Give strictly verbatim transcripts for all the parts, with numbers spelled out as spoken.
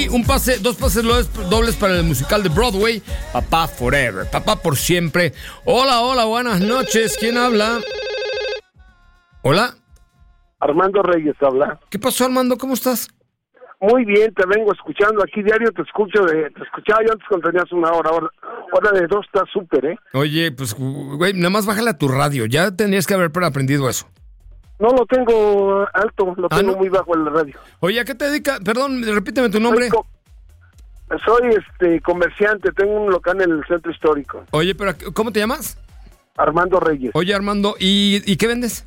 Un pase, dos pases dobles para el musical de Broadway, Papá Forever, Papá por siempre. Hola, hola, buenas noches. ¿Quién habla? Hola. Armando Reyes habla. ¿Qué pasó, Armando? ¿Cómo estás? Muy bien, te vengo escuchando aquí diario, te escucho, de, te escuchaba yo antes cuando tenías una hora, ahora, hora de dos está súper, ¿eh? Oye, pues, güey, nada más bájale a tu radio, ya tenías que haber aprendido eso. No lo tengo alto, lo ah, tengo ¿no? muy bajo en la radio. Oye, ¿a qué te dedicas? Perdón, repíteme tu nombre. Soy, co- soy este comerciante, tengo un local en el centro histórico. Oye, pero ¿cómo te llamas? Armando Reyes. Oye, Armando, ¿y, y qué vendes?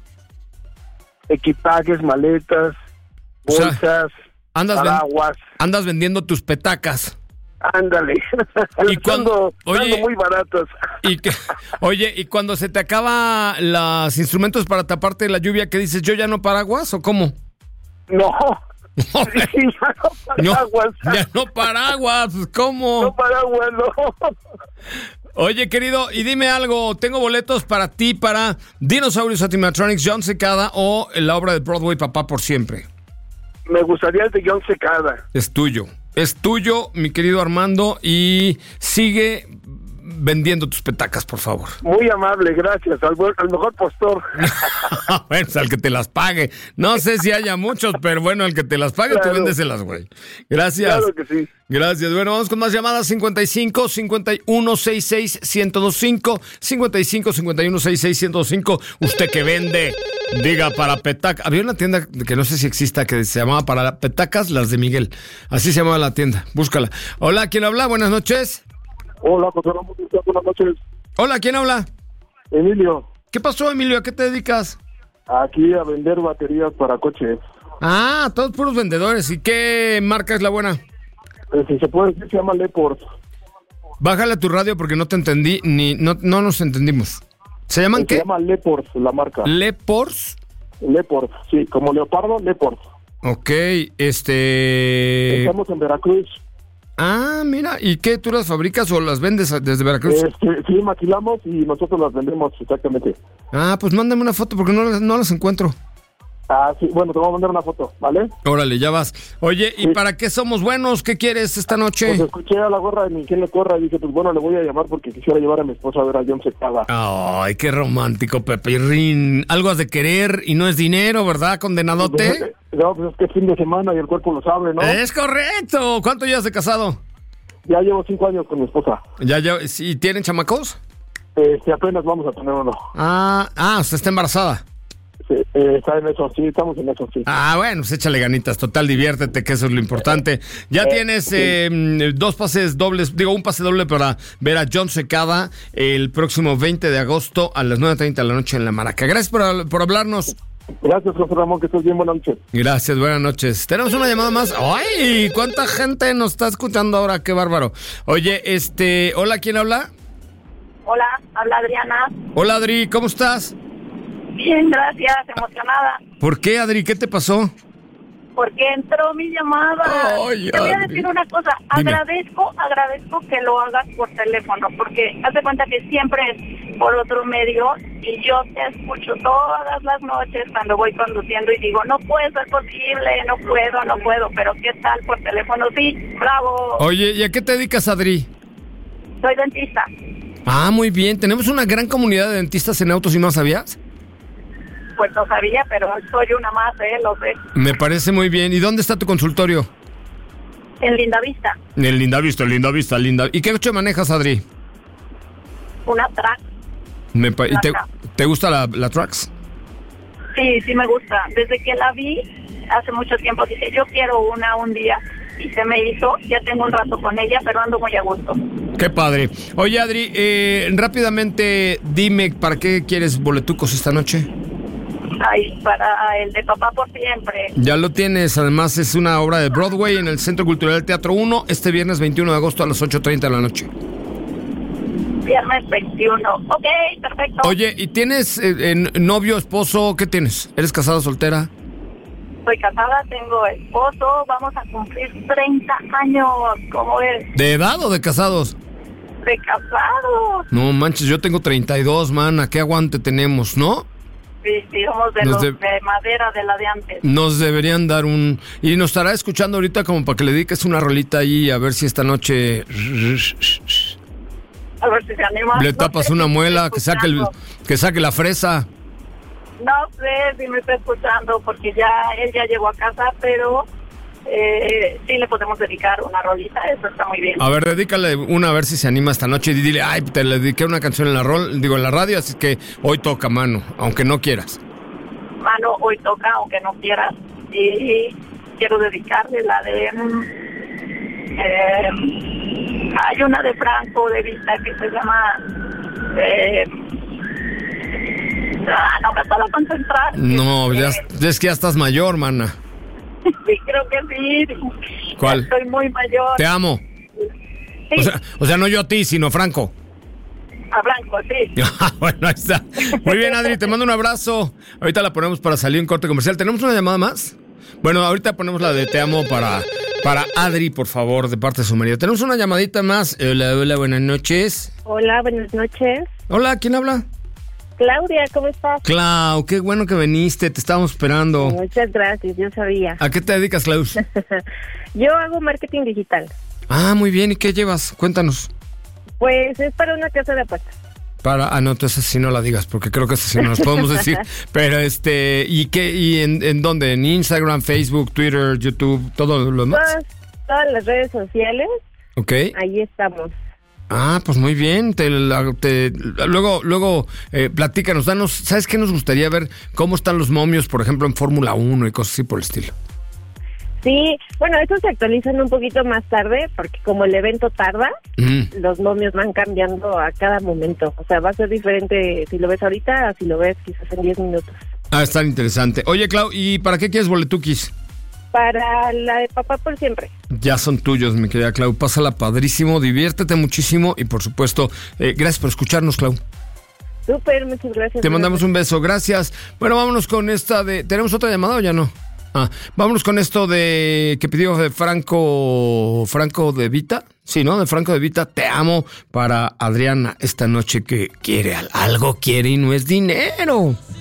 Equipajes, maletas, bolsas, o sea, andas paraguas. Ven, andas vendiendo tus petacas. Ándale. Y cuando, oye, muy baratos. Y que, oye, y cuando se te acaba los instrumentos para taparte de la lluvia, ¿qué dices? ¿Yo ya no paraguas o cómo? No. Sí, ya no paraguas. No, ya no paraguas, ¿cómo? No paraguas, no. Oye, querido, y dime algo, tengo boletos para ti para Dinosaurios Animatronics, John Secada o la obra de Broadway, Papá por siempre. Me gustaría el de John Secada. Es tuyo. Es tuyo, mi querido Armando, y sigue vendiendo tus petacas, por favor. Muy amable, gracias, al, al mejor postor. Bueno, al que te las pague. No sé si haya muchos, pero bueno, al que te las pague, claro. Tú véndeselas, güey. Gracias. Claro que sí. Gracias. Bueno, vamos con más llamadas. cincuenta y cinco, cincuenta y uno, sesenta y seis, ciento veinticinco. cincuenta y cinco, cincuenta y uno, sesenta y seis, ciento veinticinco. Usted que vende, diga para petacas. Había una tienda que no sé si exista que se llamaba para petacas, las de Miguel. Así se llamaba la tienda. Búscala. Hola, ¿quién habla? Buenas noches. Hola, José Ramón, buenas noches. Hola, ¿quién habla? Emilio. ¿Qué pasó, Emilio? ¿A qué te dedicas? Aquí a vender baterías para coches. Ah, todos puros vendedores. ¿Y qué marca es la buena? Eh, si se puede decir, se llama Leport. Bájale a tu radio porque no te entendí, ni no, no nos entendimos. ¿Se llaman eh, qué? Se llama Leport, la marca. ¿Lepors? Leport, sí, como leopardo, Leport. Ok, este... Estamos en Veracruz. Ah, mira, ¿y qué? ¿Tú las fabricas o las vendes desde Veracruz? Este, sí, maquilamos y nosotros las vendemos, exactamente. Ah, pues mándame una foto porque no las, no las encuentro. Ah, sí, bueno, te voy a mandar una foto, ¿vale? Órale, ya vas. Oye, ¿y sí. para qué somos buenos? ¿Qué quieres esta noche? Pues escuché a la gorra de mi quien le corra y dije, pues bueno, le voy a llamar porque quisiera llevar a mi esposa a ver a John Secada. Ay, qué romántico, Pepirrín. Algo has de querer y no es dinero, ¿verdad, condenadote? No, pues es que es fin de semana y el cuerpo lo sabe, ¿no? Es correcto. ¿Cuánto llevas de casado? Ya llevo cinco años con mi esposa. ¿Ya, ya? ¿Y tienen chamacos? Este, apenas vamos a tener uno. Ah, ah, o sea, está embarazada. Sí, eh, está en eso, sí, estamos en eso, sí. Ah, bueno, pues échale ganitas, total, diviértete, que eso es lo importante. Ya eh, tienes sí. eh, dos pases dobles, digo, un pase doble para ver a John Secada el próximo veinte de agosto a las nueve treinta de la noche en La Maraca. Gracias por, por hablarnos. Gracias, José Ramón, que estés bien, buenas noches. Gracias, buenas noches. Tenemos una llamada más. ¡Ay! ¿Cuánta gente nos está escuchando ahora? ¡Qué bárbaro! Oye, este, hola, ¿quién habla? Hola, habla Adriana. Hola, Adri, ¿cómo estás? Bien, gracias, emocionada. ¿Por qué, Adri? ¿Qué te pasó? Porque entró mi llamada. Ay, te voy a Adri. decir una cosa, Dime. agradezco, agradezco que lo hagas por teléfono, porque haz de cuenta que siempre es por otro medio y yo te escucho todas las noches cuando voy conduciendo y digo, no puede ser posible, no puedo, no puedo, pero ¿qué tal por teléfono? Sí, bravo. Oye, ¿y a qué te dedicas, Adri? Soy dentista. Ah, muy bien. Tenemos una gran comunidad de dentistas en Autos y Más, ¿sabías? Pues no sabía, pero soy una más, ¿eh? Lo sé. Me parece muy bien. ¿Y dónde está tu consultorio? En Lindavista. En Lindavista, Lindavista, Linda. ¿Y qué coche manejas, Adri? Una Trax. Me pa- ¿Y te, te gusta la, la Trax? Sí, sí me gusta. Desde que la vi hace mucho tiempo dije, yo quiero una un día. Y se me hizo, ya tengo un rato con ella, pero ando muy a gusto. Qué padre. Oye, Adri, eh, rápidamente dime, ¿para qué quieres boletucos esta noche? Ay, para el de Papá por siempre. Ya lo tienes, además es una obra de Broadway en el Centro Cultural Teatro uno, este viernes veintiuno de agosto a las ocho treinta de la noche. Viernes veintiuno, ok, perfecto. Oye, ¿y tienes eh, eh, novio, esposo? ¿Qué tienes? ¿Eres casada, soltera? Soy casada, tengo esposo, vamos a cumplir treinta años, ¿cómo es? ¿De edad o de casados? De casados. No manches, yo tengo treinta y dos, mana, qué aguante tenemos, ¿no? Sí, sí, somos de Nos los de- de madera, de la de antes. Nos deberían dar un... Y nos estará escuchando ahorita como para que le dediques una rolita ahí a ver si esta noche A ver si se anima. le No tapas sé una si me muela, está que saque, el, escuchando. que saque la fresa. No sé si me está escuchando porque ya él ya llegó a casa, pero eh, sí le podemos dedicar una rolita, eso está muy bien. A ver, dedícale una a ver si se anima esta noche y dile, ay, te le dediqué una canción en la rol, digo en la radio, así que hoy toca, mano, aunque no quieras. Mano, hoy toca, aunque no quieras, y quiero dedicarle la de... mm, eh, hay una de Franco de Vita que se llama... Eh, ah, no me puedo concentrar. No, Eh, ya, es que ya estás mayor, mana. Sí, creo que sí. ¿Cuál? Estoy muy mayor. Te amo. Sí, O sea, o sea, no yo a ti, sino Franco. a Blanco, sí. Bueno, ahí está. Muy bien, Adri, te mando un abrazo. Ahorita la ponemos para salir en corte comercial. ¿Tenemos una llamada más? Bueno, ahorita ponemos la de Te amo para, para Adri, por favor, de parte de su marido. Tenemos una llamadita más. Hola, hola, buenas noches. Hola, buenas noches. Hola, ¿quién habla? Claudia, ¿cómo estás? Clau, qué bueno que viniste, te estábamos esperando. Muchas gracias, yo sabía. ¿A qué te dedicas, Klaus? Yo hago marketing digital. Ah, muy bien, ¿y qué llevas? Cuéntanos. Pues es para una casa de apuestas. Para, ah, no, entonces sí no la digas, porque creo que eso sí no nos podemos decir. Pero este, ¿y qué? ¿Y en, en dónde? ¿En Instagram, Facebook, Twitter, YouTube, todo lo demás? Todas, todas las redes sociales, Ok. ahí estamos. Ah, pues muy bien. Te, la- te- luego, luego, eh, platícanos, danos, ¿sabes qué nos gustaría ver? ¿Cómo están los momios, por ejemplo, en Fórmula uno y cosas así por el estilo? Sí, bueno, estos se actualizan un poquito más tarde, porque como el evento tarda, Mm. los momios van cambiando a cada momento. O sea, va a ser diferente si lo ves ahorita a si lo ves quizás en diez minutos. Ah, está interesante. Oye, Clau, ¿y para qué quieres boletuquis? Para la de Papá por Siempre. Ya son tuyos, mi querida Clau. Pásala padrísimo, diviértete muchísimo y, por supuesto, eh, gracias por escucharnos, Clau. Súper, muchas gracias. Te mandamos un beso, gracias. Bueno, vámonos con esta de... ¿Tenemos otra llamada o ya no? Ah, vámonos con esto de que pidió de Franco, Franco de Vita. Sí, ¿no? De Franco de Vita, Te amo para Adriana esta noche que quiere al- algo, quiere y no es dinero.